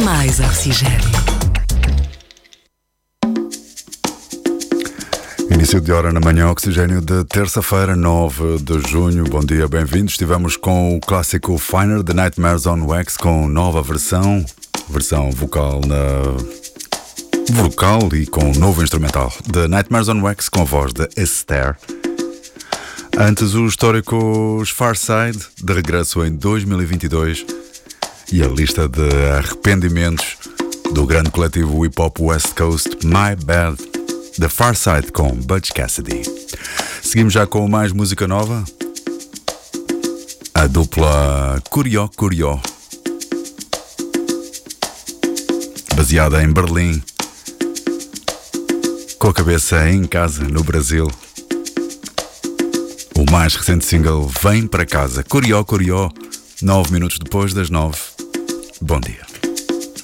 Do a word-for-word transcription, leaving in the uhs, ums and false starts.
Mais oxigênio. Início de hora na manhã, oxigênio de terça-feira, nove de junho. Bom dia, bem-vindos. Estivemos com o clássico Finer, The Nightmares on Wax, com nova versão, versão vocal na... vocal e com novo instrumental. The Nightmares on Wax com a voz de Esther. Antes, os históricos Farside, de regresso em dois mil e vinte e dois, e a lista de arrependimentos do grande coletivo hip-hop West Coast, My Bad, The Farside com Butch Cassidy. Seguimos já com mais música nova. A dupla Curió Curió, baseada em Berlim, com a cabeça em casa, no Brasil. O mais recente single Vem para Casa. Curió Curió, nove minutos depois das nove. Bom dia.